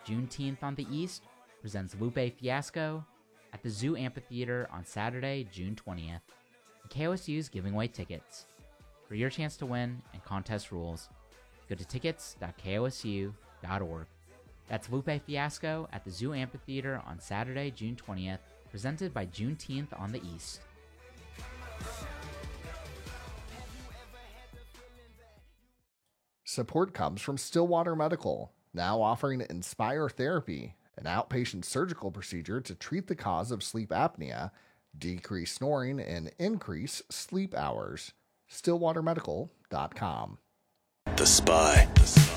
Juneteenth on the East presents Lupe Fiasco at the Zoo Amphitheater on Saturday, June 20th. And KOSU is giving away tickets. For your chance to win and contest rules, go to tickets.kosu.org. That's Lupe Fiasco at the Zoo Amphitheater on Saturday, June 20th, presented by Juneteenth on the East. Support comes from Stillwater Medical, now offering Inspire Therapy, an outpatient surgical procedure to treat the cause of sleep apnea, decrease snoring, and increase sleep hours. StillwaterMedical.com. The Spy.